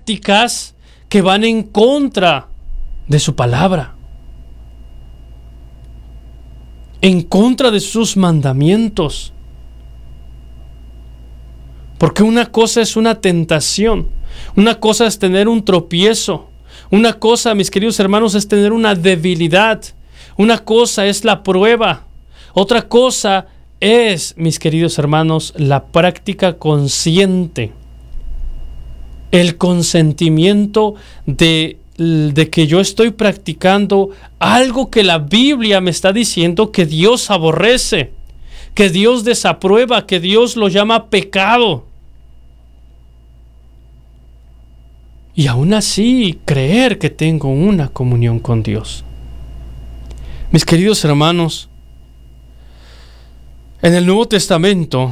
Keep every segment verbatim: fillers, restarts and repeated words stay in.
prácticas que van en contra de su palabra, en contra de sus mandamientos. Porque una cosa es una tentación, una cosa es tener un tropiezo, una cosa, mis queridos hermanos, es tener una debilidad, una cosa es la prueba, otra cosa es, mis queridos hermanos, la práctica consciente, el consentimiento de, de que yo estoy practicando algo que la Biblia me está diciendo que Dios aborrece, que Dios desaprueba, que Dios lo llama pecado. Y aún así creer que tengo una comunión con Dios. Mis queridos hermanos, en el Nuevo Testamento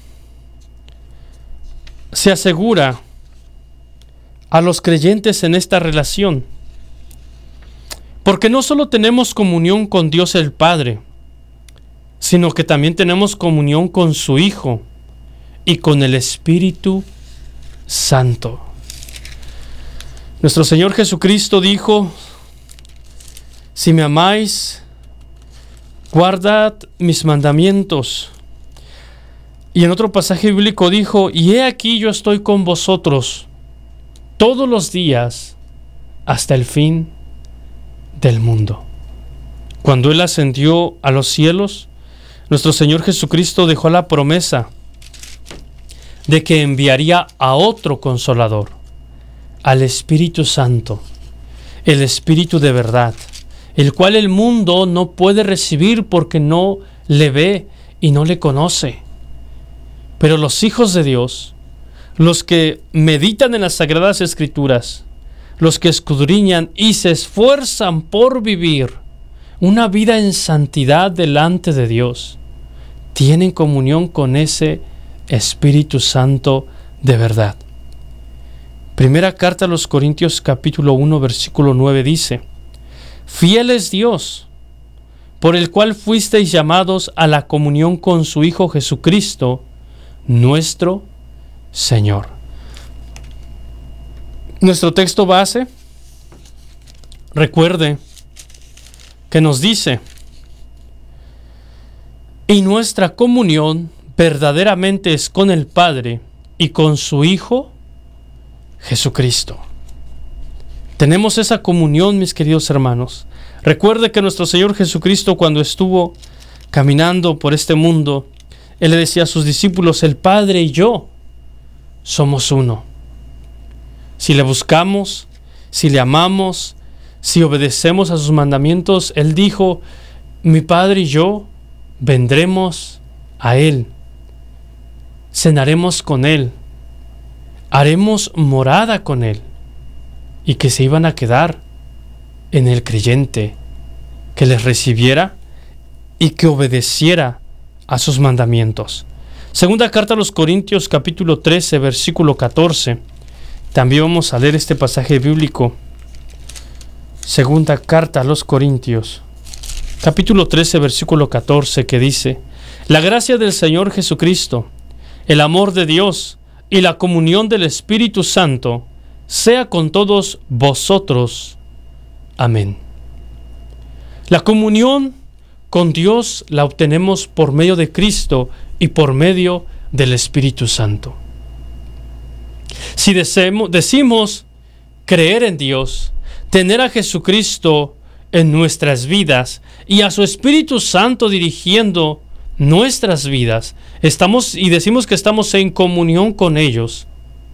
se asegura a los creyentes en esta relación, porque no solo tenemos comunión con Dios el Padre, sino que también tenemos comunión con su Hijo y con el Espíritu Santo. Nuestro Señor Jesucristo dijo: si me amáis, guardad mis mandamientos. Y en otro pasaje bíblico dijo: y he aquí yo estoy con vosotros todos los días hasta el fin del mundo. Cuando Él ascendió a los cielos, nuestro Señor Jesucristo dejó la promesa de que enviaría a otro Consolador, al Espíritu Santo, el Espíritu de verdad, el cual el mundo no puede recibir porque no le ve y no le conoce. Pero los hijos de Dios, los que meditan en las Sagradas Escrituras, los que escudriñan y se esfuerzan por vivir una vida en santidad delante de Dios, tienen comunión con ese Espíritu Santo de verdad. Primera carta a los Corintios capítulo uno versículo nueve dice: fiel es Dios, por el cual fuisteis llamados a la comunión con su Hijo Jesucristo, nuestro Señor. Nuestro texto base, recuerde que nos dice: y nuestra comunión verdaderamente es con el Padre y con su Hijo Jesucristo. Tenemos esa comunión, mis queridos hermanos. Recuerde que nuestro Señor Jesucristo, cuando estuvo caminando por este mundo, Él le decía a sus discípulos: el Padre y yo somos uno. Si le buscamos, si le amamos, si obedecemos a sus mandamientos, Él dijo: mi Padre y yo vendremos a Él, cenaremos con Él, haremos morada con Él, y que se iban a quedar en el creyente que les recibiera y que obedeciera a sus mandamientos. Segunda carta a los Corintios capítulo trece versículo catorce. También vamos a leer este pasaje bíblico. Segunda carta a los Corintios capítulo trece versículo catorce, que dice: la gracia del Señor Jesucristo, el amor de Dios y la comunión del Espíritu Santo sea con todos vosotros. Amén. La comunión con Dios la obtenemos por medio de Cristo y por medio del Espíritu Santo. Si deseemos, decimos creer en Dios, tener a Jesucristo en nuestras vidas y a su Espíritu Santo dirigiendo nuestras vidas, estamos y decimos que estamos en comunión con ellos,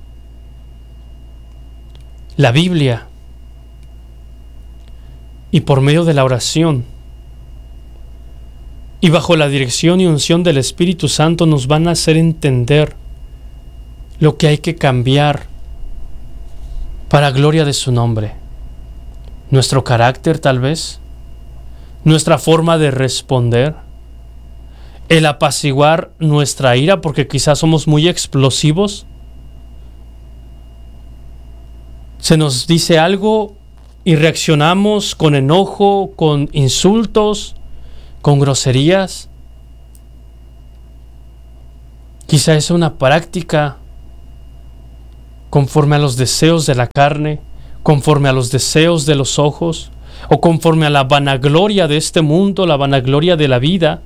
la Biblia y por medio de la oración y bajo la dirección y unción del Espíritu Santo nos van a hacer entender lo que hay que cambiar para gloria de su nombre. Nuestro carácter, tal vez, nuestra forma de responder, el apaciguar nuestra ira porque quizás somos muy explosivos. Se nos dice algo y reaccionamos con enojo, con insultos, con groserías. Quizá es una práctica conforme a los deseos de la carne, conforme a los deseos de los ojos, o conforme a la vanagloria de este mundo, la vanagloria de la vida.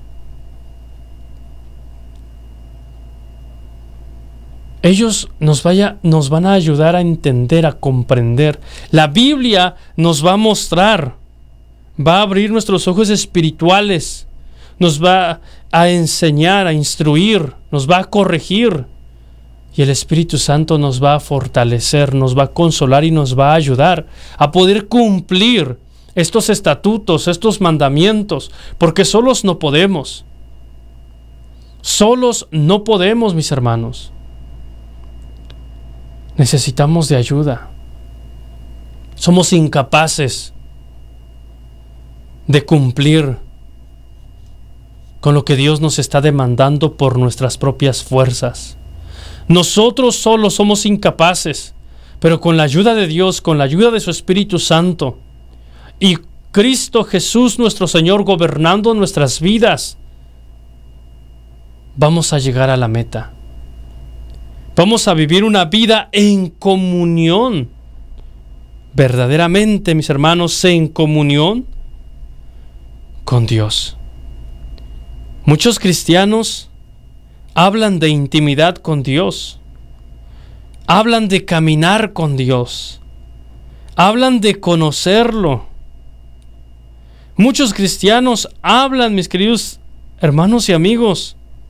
Ellos nos, vaya, nos van a ayudar a entender, a comprender. La Biblia nos va a mostrar, va a abrir nuestros ojos espirituales, nos va a enseñar, a instruir, nos va a corregir. Y el Espíritu Santo nos va a fortalecer, nos va a consolar y nos va a ayudar a poder cumplir estos estatutos, estos mandamientos, porque solos no podemos. Solos no podemos, mis hermanos. Necesitamos de ayuda. Somos incapaces de cumplir con lo que Dios nos está demandando por nuestras propias fuerzas. Nosotros solos somos incapaces, pero con la ayuda de Dios, con la ayuda de su Espíritu Santo y Cristo Jesús nuestro Señor gobernando nuestras vidas, vamos a llegar a la meta. Vamos a vivir una vida en comunión. Verdaderamente, mis hermanos, en comunión con Dios. Muchos cristianos hablan de intimidad con Dios. Hablan de caminar con Dios. Hablan de conocerlo. Muchos cristianos hablan, mis queridos hermanos y amigos,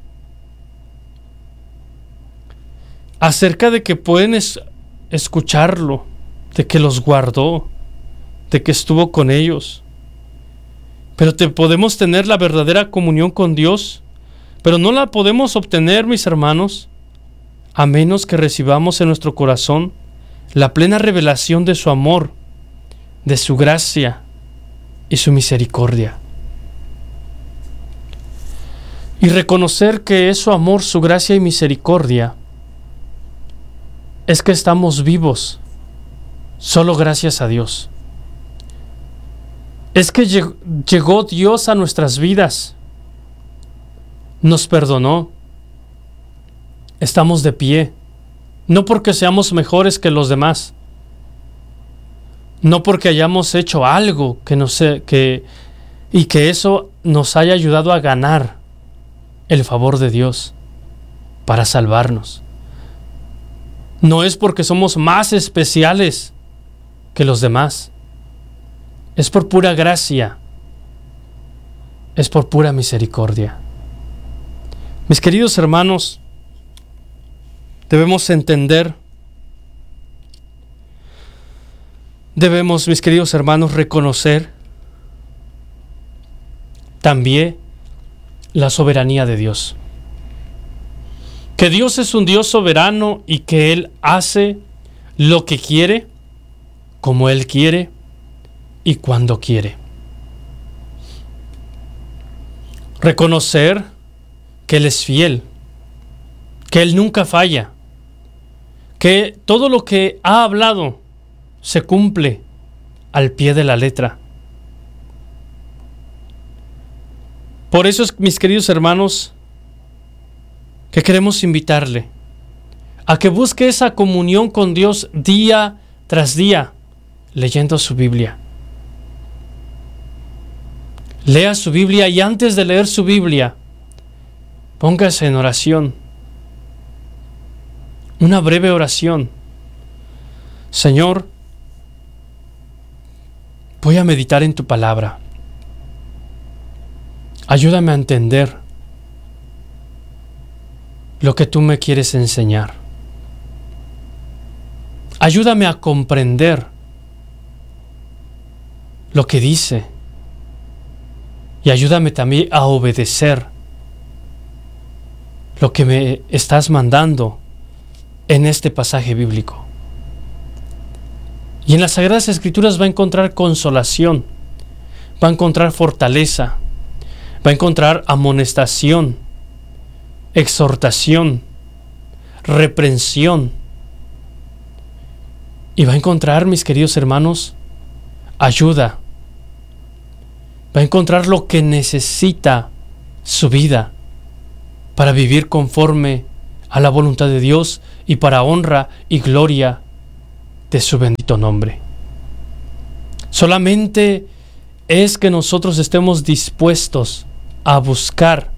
acerca de que pueden es- escucharlo, de que los guardó, de que estuvo con ellos. Pero te podemos tener la verdadera comunión con Dios, pero no la podemos obtener, mis hermanos, a menos que recibamos en nuestro corazón la plena revelación de su amor, de su gracia y su misericordia. Y reconocer que es su amor, su gracia y misericordia es que estamos vivos solo gracias a Dios. Es que llegó Dios a nuestras vidas, nos perdonó, estamos de pie, no porque seamos mejores que los demás, no porque hayamos hecho algo que no sé, que y que eso nos haya ayudado a ganar el favor de Dios para salvarnos. No es porque somos más especiales que los demás. Es por pura gracia. Es por pura misericordia. Mis queridos hermanos, debemos entender, debemos, mis queridos hermanos, reconocer también la soberanía de Dios. Que Dios es un Dios soberano y que Él hace lo que quiere, como Él quiere y cuando quiere. Reconocer que Él es fiel, que Él nunca falla, que todo lo que ha hablado se cumple al pie de la letra. Por eso, mis queridos hermanos, que queremos invitarle a que busque esa comunión con Dios día tras día, leyendo su Biblia. Lea su Biblia y antes de leer su Biblia, póngase en oración. Una breve oración. Señor, voy a meditar en tu palabra. Ayúdame a entender lo que tú me quieres enseñar. Ayúdame a comprender lo que dice y ayúdame también a obedecer lo que me estás mandando en este pasaje bíblico. Y en las Sagradas Escrituras va a encontrar consolación, va a encontrar fortaleza, va a encontrar amonestación, exhortación, reprensión. Y va a encontrar, mis queridos hermanos, ayuda. Va a encontrar lo que necesita su vida para vivir conforme a la voluntad de Dios y para honra y gloria de su bendito nombre. Solamente es que nosotros estemos dispuestos a buscar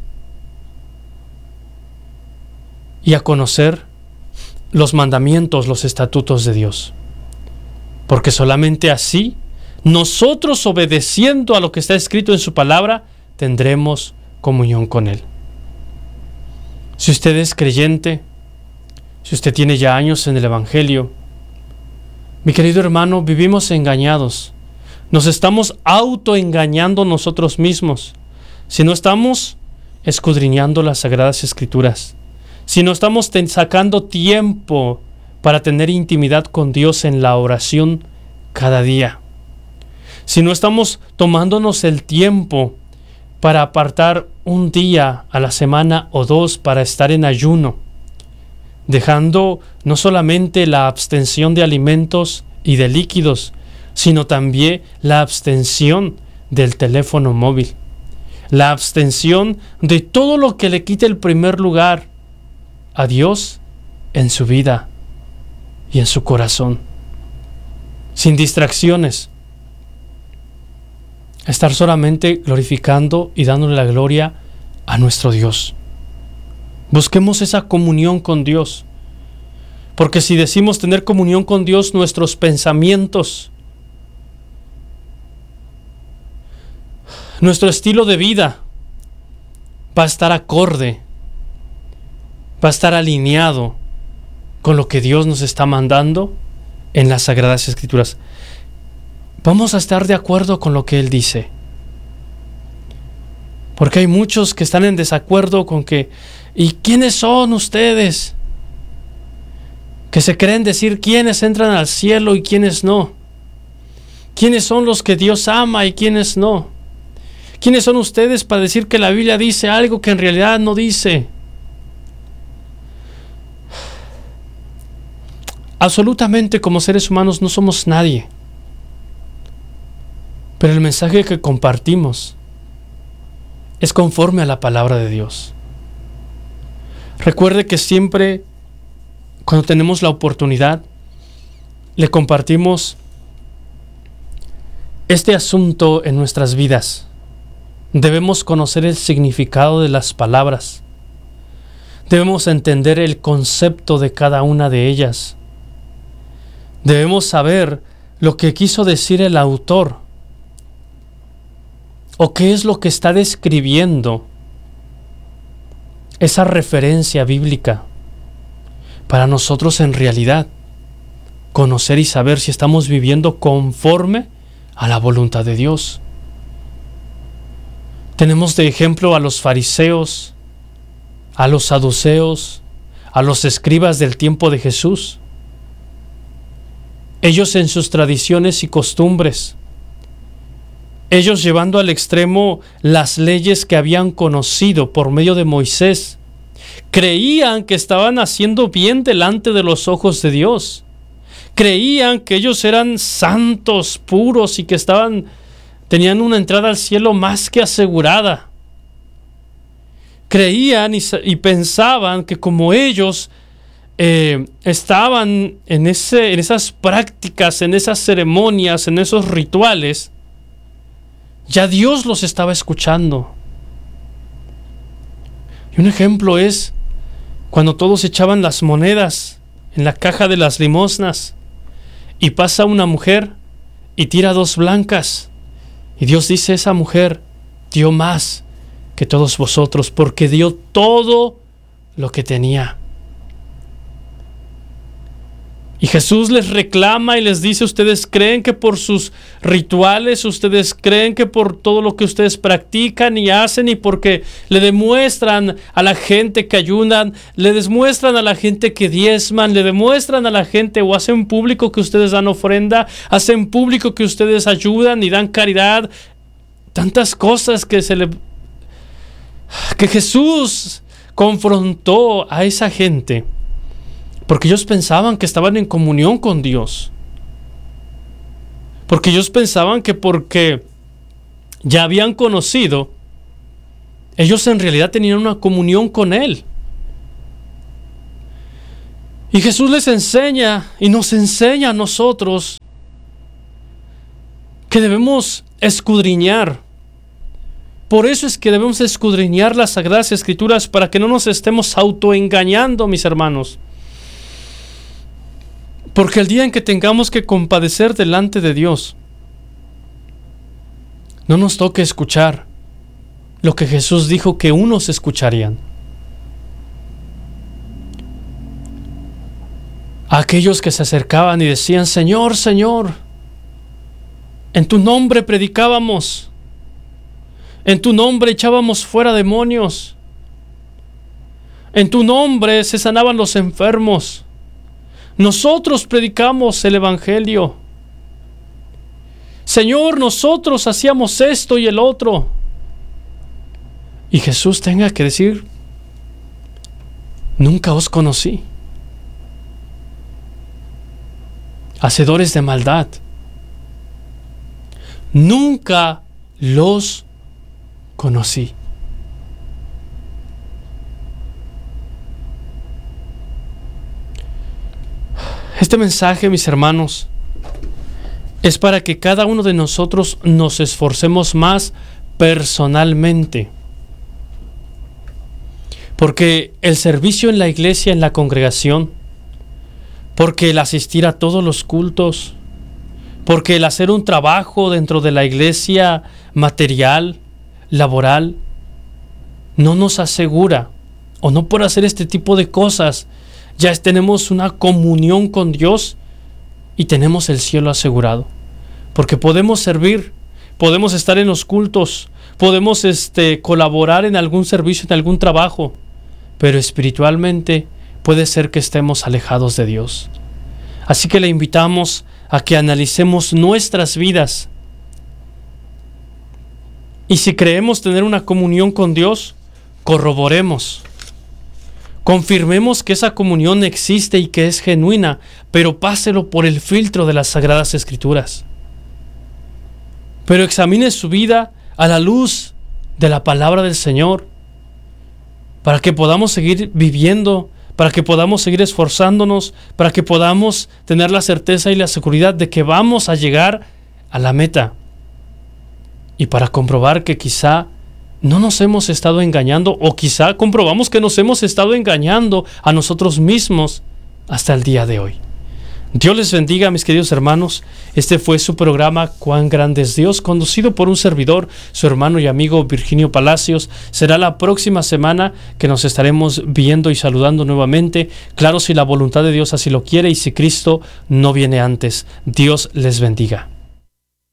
y a conocer los mandamientos, los estatutos de Dios. Porque solamente así, nosotros obedeciendo a lo que está escrito en su palabra, tendremos comunión con Él. Si usted es creyente, si usted tiene ya años en el Evangelio, mi querido hermano, vivimos engañados. Nos estamos autoengañando nosotros mismos. Si no estamos escudriñando las Sagradas Escrituras, si no estamos ten- sacando tiempo para tener intimidad con Dios en la oración cada día, si no estamos tomándonos el tiempo para apartar un día a la semana o dos para estar en ayuno, dejando no solamente la abstención de alimentos y de líquidos, sino también la abstención del teléfono móvil, la abstención de todo lo que le quite el primer lugar a Dios en su vida y en su corazón, sin distracciones, estar solamente glorificando y dándole la gloria a nuestro Dios. Busquemos esa comunión con Dios, porque si decimos tener comunión con Dios, nuestros pensamientos, nuestro estilo de vida va a estar acorde, va a estar alineado con lo que Dios nos está mandando en las Sagradas Escrituras. Vamos a estar de acuerdo con lo que Él dice. Porque hay muchos que están en desacuerdo con que, ¿y quiénes son ustedes? Que se creen decir quiénes entran al cielo y quiénes no. ¿Quiénes son los que Dios ama y quiénes no? ¿Quiénes son ustedes para decir que la Biblia dice algo que en realidad no dice? Absolutamente, como seres humanos no somos nadie. Pero el mensaje que compartimos es conforme a la palabra de Dios. Recuerde que siempre, cuando tenemos la oportunidad, le compartimos este asunto en nuestras vidas. Debemos conocer el significado de las palabras. Debemos entender el concepto de cada una de ellas. Debemos saber lo que quiso decir el autor, o qué es lo que está describiendo esa referencia bíblica, para nosotros en realidad conocer y saber si estamos viviendo conforme a la voluntad de Dios. Tenemos de ejemplo a los fariseos, a los saduceos, a los escribas del tiempo de Jesús. Ellos en sus tradiciones y costumbres, ellos llevando al extremo las leyes que habían conocido por medio de Moisés, creían que estaban haciendo bien delante de los ojos de Dios. Creían que ellos eran santos, puros y que estaban, tenían una entrada al cielo más que asegurada. Creían y, y pensaban que como ellos eh, estaban en, ese, en esas prácticas, en esas ceremonias, en esos rituales, ya Dios los estaba escuchando. Y un ejemplo es cuando todos echaban las monedas en la caja de las limosnas y pasa una mujer y tira dos blancas. Y Dios dice, esa mujer dio más que todos vosotros porque dio todo lo que tenía. Y Jesús les reclama y les dice, ustedes creen que por sus rituales, ustedes creen que por todo lo que ustedes practican y hacen y porque le demuestran a la gente que ayunan, le demuestran a la gente que diezman, le demuestran a la gente o hacen público que ustedes dan ofrenda, hacen público que ustedes ayudan y dan caridad, tantas cosas que se le que Jesús confrontó a esa gente. Porque ellos pensaban que estaban en comunión con Dios. Porque ellos pensaban que porque ya habían conocido, ellos en realidad tenían una comunión con Él. Y Jesús les enseña y nos enseña a nosotros que debemos escudriñar. Por eso es que debemos escudriñar las Sagradas Escrituras para que no nos estemos autoengañando, mis hermanos. Porque el día en que tengamos que compadecer delante de Dios, no nos toque escuchar lo que Jesús dijo que unos escucharían. A aquellos que se acercaban y decían: Señor, Señor, en tu nombre predicábamos, en tu nombre echábamos fuera demonios, en tu nombre se sanaban los enfermos, nosotros predicamos el Evangelio, Señor, nosotros hacíamos esto y el otro. Y Jesús tenga que decir: nunca os conocí, hacedores de maldad, nunca los conocí. Este mensaje, mis hermanos, es para que cada uno de nosotros nos esforcemos más personalmente. Porque el servicio en la iglesia, en la congregación, porque el asistir a todos los cultos, porque el hacer un trabajo dentro de la iglesia material, laboral, no nos asegura, o no por hacer este tipo de cosas, ya tenemos una comunión con Dios y tenemos el cielo asegurado. Porque podemos servir, podemos estar en los cultos, podemos este, colaborar en algún servicio, en algún trabajo, pero espiritualmente puede ser que estemos alejados de Dios. Así que le invitamos a que analicemos nuestras vidas. Y si creemos tener una comunión con Dios, corroboremos. Confirmemos que esa comunión existe y que es genuina, pero páselo por el filtro de las Sagradas Escrituras. Pero examine su vida a la luz de la palabra del Señor, para que podamos seguir viviendo, para que podamos seguir esforzándonos, para que podamos tener la certeza y la seguridad de que vamos a llegar a la meta. Y para comprobar que quizá no nos hemos estado engañando, o quizá comprobamos que nos hemos estado engañando a nosotros mismos hasta el día de hoy. Dios les bendiga, mis queridos hermanos. Este fue su programa Cuán grande es Dios, conducido por un servidor, su hermano y amigo Virginio Palacios. Será la próxima semana que nos estaremos viendo y saludando nuevamente. Claro, si la voluntad de Dios así lo quiere y si Cristo no viene antes. Dios les bendiga.